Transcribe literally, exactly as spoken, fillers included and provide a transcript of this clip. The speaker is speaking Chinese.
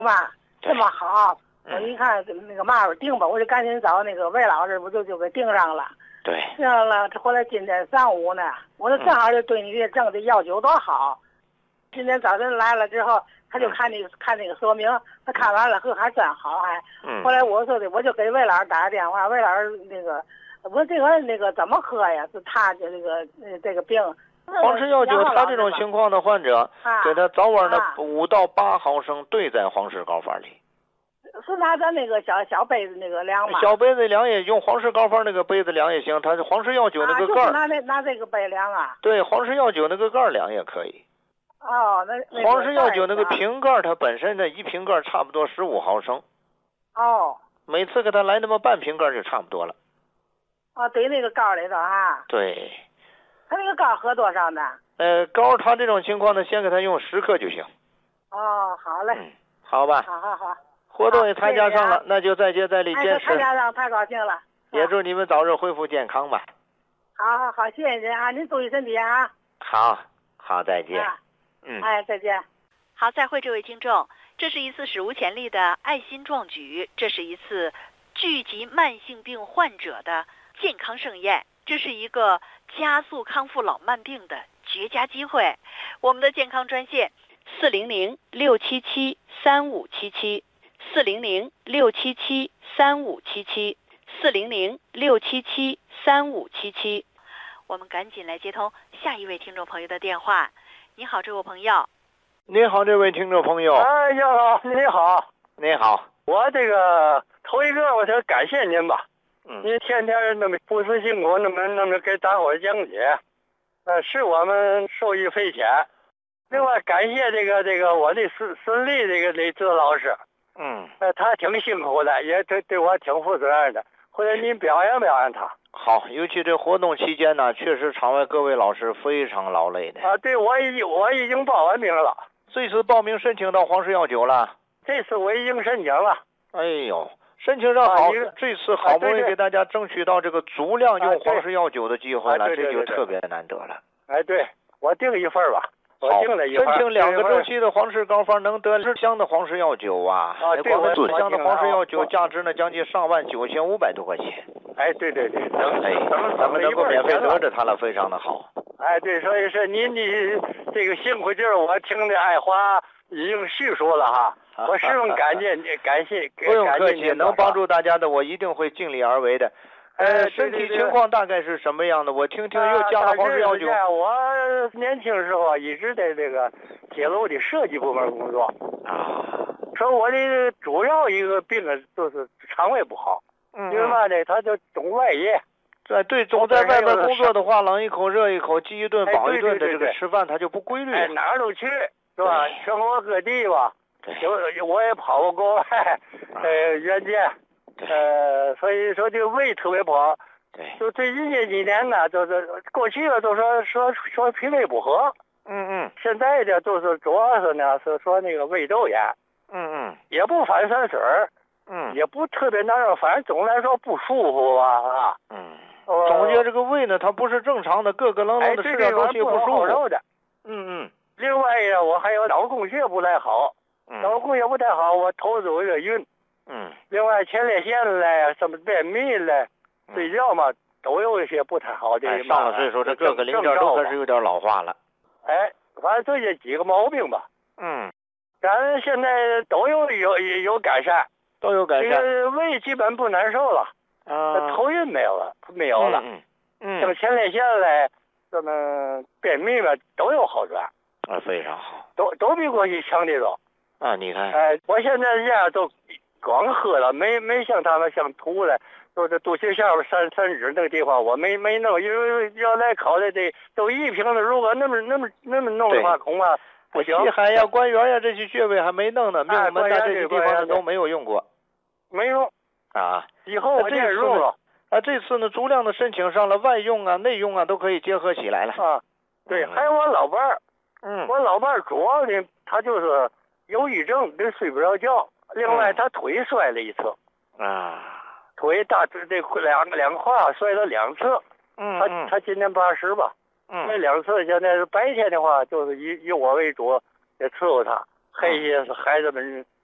嘛，这么好，我一看那个嘛定吧，我就赶紧找那个魏老师，不就就给定上了。 对， 定上了。后来今天上午呢，我说正好就对你这证的药酒多好。今天早晨来了之后，他就看那个看那个说明，他看完了呵还真好还。 嗯。 后来我说的，我就给魏老师打个电话，魏老师那个，我这个那个怎么喝呀？是他的这个呃这个病。 黄氏药酒，他这种情况的患者， 啊、 给他早晚的五到八毫升兑在黄氏膏方里。 是拿咱那个小小杯子那个量吗？ 小杯子量也用黄氏膏方那个杯子量也行，它是黄氏药酒那个盖儿。 啊、就是拿那拿这个杯量啊。 对，黄氏药酒那个盖儿量也可以。 哦，那, 那黄氏药酒那个瓶盖，它本身的一瓶盖差不多十五毫升。 哦。 每次给他来那么半瓶盖就差不多了。 哦，对，那个膏里头啊。 对。 他那个膏喝多少呢？ 呃，膏他这种情况呢，先给他用十克就行。 哦，好嘞。 嗯，好吧。 好好好。 活动也参加上了， 啊、 那就再接再厉，坚持。 参加上太高兴了。 也祝你们早日恢复健康吧。 好好好，谢谢您啊，您注意身体啊。 好，好，再见。 啊、 嗯。 哎，再见。 好，再会，这位听众，这是一次史无前例的爱心壮举，这是一次聚集慢性病患者的健康盛宴，这是一个加速康复老慢病的绝佳机会。我们的健康专线四零零六七七三五七七，四零零六七七三五七七，四零零六七七三五七七。我们赶紧来接通下一位听众朋友的电话。你好，这位朋友。 你好，这位听众朋友。 哎，你好，你好， 你好。 我这个头一个，我想感谢您吧。 嗯。 您天天那么不辞辛苦，那么那么给大伙讲解，呃，是我们受益匪浅。另外，感谢这个这个我的孙孙俪这个这周老师。 嗯。 呃，他挺辛苦的，也对对我挺负责任的。或者您表扬表扬他。 好，尤其这活动期间呢，确实场外各位老师非常劳累的。 啊，对，我已我已经报完名了。 这次报名申请到黄氏药酒了。 这次我已经申请了。 哎呦，申请上好， 啊、 这次好不容易给大家争取到这个足量用黄氏药酒的机会了， 啊、对对对对这就特别难得了。 哎，对，我订一份吧。我订了一份。申请两个周期的黄氏膏方，能得十箱的黄氏药酒啊！ 啊，对，我十箱的黄氏药酒价值呢将近上万九千五百多块钱。 哎，对对对， 哎，咱们能够免费得着它了，非常的好。 哎，对，所以说您的这个辛苦劲儿，我听的爱华已经叙述了哈，我十分感谢你，感谢， 不用客气，能帮助大家的，我一定会尽力而为的。呃，身体情况大概是什么样的？我听听，又加了黄氏药酒。 我年轻时候一直在这个铁路的设计部门工作啊。 说我的主要一个病啊，就是肠胃不好。 嗯。 因为嘛呢，他就总外夜。 对对，总在外面工作的话，冷一口热一口，饥一顿饱一顿的这个吃饭，他就不规律。 哎，哪儿都去，是吧？全国各地吧。有我也跑过国外，呃，援建。呃，所以说这个胃特别不好。 对。 就最近这几年呢，就是过去了都说说说脾胃不和。 嗯嗯。 现在的就是主要是呢是说那个胃窦炎。 嗯嗯。 也不反酸水儿。 嗯。 也不特别难受，反正总来说不舒服吧啊。 嗯。总结这个胃呢，它不是正常的，咯咯楞楞的，吃点东西不舒服的。 嗯嗯。 另外呀，我还有脑供血不太好。 嗯。 脑供血不太好，我头都有点晕。 嗯。 另外前列腺嘞，什么便秘嘞，睡觉嘛都有一些不太好的。 哎，上了岁数，这各个零件都开始有点老化了。 哎，反正这些几个毛病吧。 嗯。 咱现在都有有有改善， 都有改善。 这个胃基本不难受了。 啊。 头晕没有了，没有了。 嗯嗯。 像前列腺嘞，什么便秘吧，都有好转。 啊，非常好。 都都比过去强这种。 啊，你看。 哎，我现在家都光喝了，没没像他们像吐了，都是肚脐下边三三指那个地方，我没没弄，因为要来考虑这都一瓶的，如果那么那么那么弄的话，恐怕不行。 西海呀、关元呀这些穴位还没弄呢，命门呐这些地方都没有用过。 没用。 啊。 以后我这用了。 啊，这次呢，足量的申请上了，外用啊、内用啊都可以结合起来了。 啊，对，还有我老伴儿。 嗯。 我老伴儿主要呢，他就是忧郁症，跟睡不着觉。另外，他腿摔了一次。 啊。 腿大这这两个两胯摔了两次。 嗯。 他他今年八十吧。 嗯。 那两次现在白天的话，就是以以我为主，也伺候他。黑些是孩子们